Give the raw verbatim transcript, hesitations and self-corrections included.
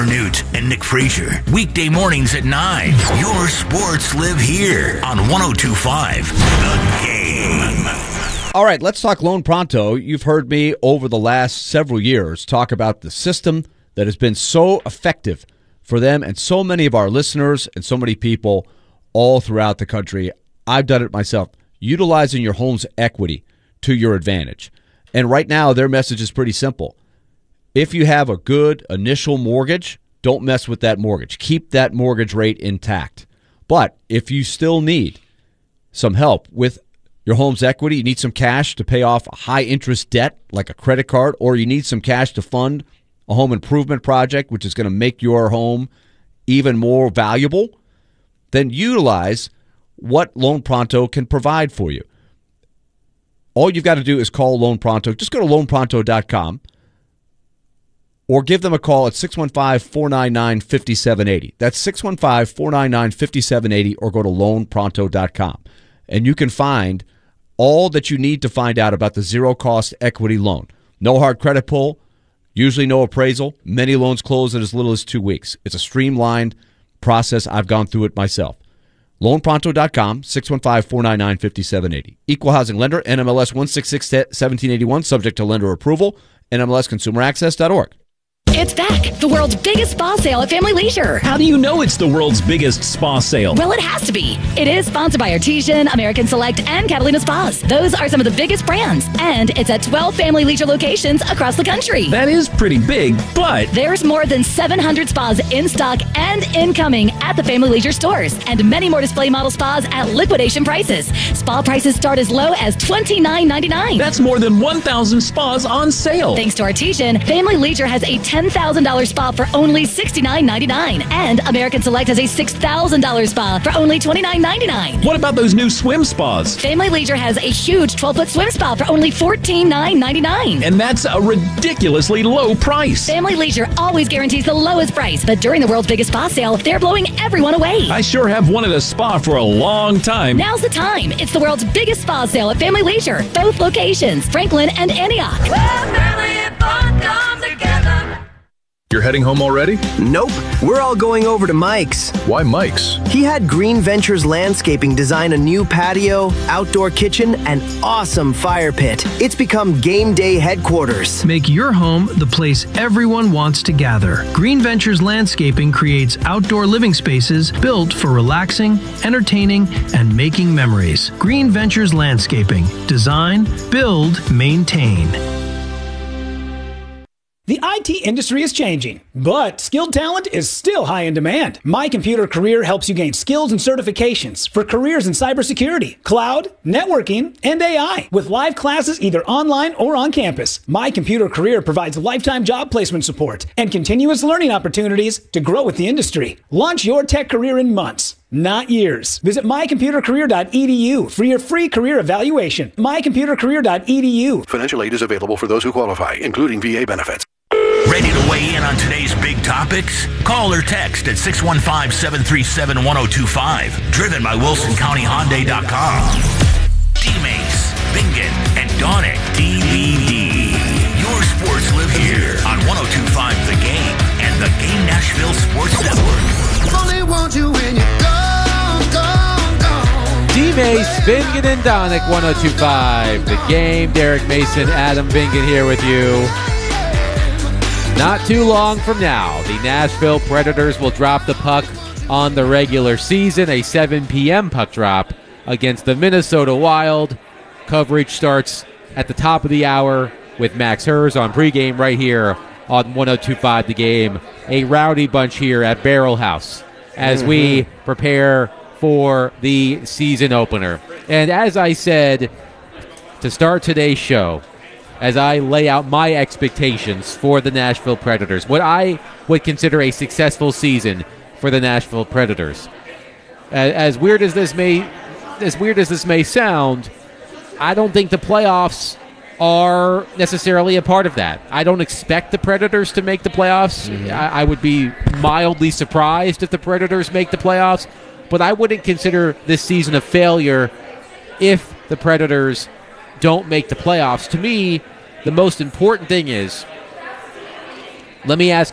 Arnott and Nick Frazier. Weekday mornings at nine. Your sports live here on one oh two point five The Game. All right, let's talk Loan Pronto. You've heard me over the last several years talk about the system that has been so effective for them and so many of our listeners and so many people all throughout the country. I've done it myself, utilizing your home's equity to your advantage. And right now, their message is pretty simple. If you have a good initial mortgage, don't mess with that mortgage. Keep that mortgage rate intact. But if you still need some help with your home's equity, you need some cash to pay off a high-interest debt like a credit card, or you need some cash to fund a home improvement project, which is going to make your home even more valuable, then utilize what Loan Pronto can provide for you. All you've got to do is call Loan Pronto. Just go to loan pronto dot com. Or give them a call at six one five, four nine nine, five seven eight zero. That's six one five, four nine nine, five seven eight zero, or go to loan pronto dot com. And you can find all that you need to find out about the zero-cost equity loan. No hard credit pull, usually no appraisal. Many loans close in as little as two weeks. It's a streamlined process. I've gone through it myself. loan pronto dot com, six one five, four nine nine, five seven eight zero. Equal housing lender, N M L S one six six, one seven eight one, subject to lender approval, N M L S consumer access dot org. It's back, the world's biggest spa sale at Family Leisure. How do you know it's the world's biggest spa sale? Well, it has to be. It is sponsored by Artesian, American Select, and Catalina Spas. Those are some of the biggest brands, and it's at twelve Family Leisure locations across the country. That is pretty big, but there's more than seven hundred spas in stock and incoming at the Family Leisure stores, and many more display model spas at liquidation prices. Spa prices start as low as twenty-nine ninety-nine. That's more than one thousand spas on sale. Thanks to Artesian, Family Leisure has a ten thousand dollars spa for only sixty-nine ninety-nine, and American Select has a six thousand dollars spa for only twenty-nine ninety-nine. What about those new swim spas? Family Leisure has a huge twelve-foot swim spa for only fourteen ninety-nine. And that's a ridiculously low price. Family Leisure always guarantees the lowest price, but during the world's biggest spa sale, they're blowing everyone away. I sure have wanted a spa for a long time. Now's the time. It's the world's biggest spa sale at Family Leisure. Both locations, Franklin and Antioch. Well, family and fun come together. You're heading home already? Nope. We're all going over to Mike's. Why Mike's? He had Green Ventures Landscaping design a new patio, outdoor kitchen, and awesome fire pit. It's become game day headquarters. Make your home the place everyone wants to gather. Green Ventures Landscaping creates outdoor living spaces built for relaxing, entertaining, and making memories. Green Ventures Landscaping. Design, build, maintain. The I T industry is changing, but skilled talent is still high in demand. My Computer Career helps you gain skills and certifications for careers in cybersecurity, cloud, networking, and A I. With live classes either online or on campus, My Computer Career provides lifetime job placement support and continuous learning opportunities to grow with the industry. Launch your tech career in months, not years. Visit my computer career dot e d u for your free career evaluation. my computer career dot e d u. Financial aid is available for those who qualify, including V A benefits. Ready to weigh in on today's big topics? Call or text at six one five, seven three seven, one oh two five. Driven by Wilson County Hyundai dot com. D-Mace, Bingen, and Donick D V D. Your sports live here on one oh two point five The Game and the Game Nashville Sports Network. Only want you when you're gone, gone, gone. D-Mace, Bingen, and Donick, one oh two point five The Game. Derek Mason, Adam Bingen here with you. Not too long from now, the Nashville Predators will drop the puck on the regular season, a seven p.m. puck drop against the Minnesota Wild. Coverage starts at the top of the hour with Max Hers on pregame right here on one oh two point five The Game. A rowdy bunch here at Barrel House as mm-hmm. we prepare for the season opener. And as I said to start today's show, as I lay out my expectations for the Nashville Predators, what I would consider a successful season for the Nashville Predators. As, as weird as this may, as weird as this may sound, I don't think the playoffs are necessarily a part of that. I don't expect the Predators to make the playoffs. Mm-hmm. I, I would be mildly surprised if the Predators make the playoffs, but I wouldn't consider this season a failure if the Predators don't make the playoffs. To me, the most important thing is, let me ask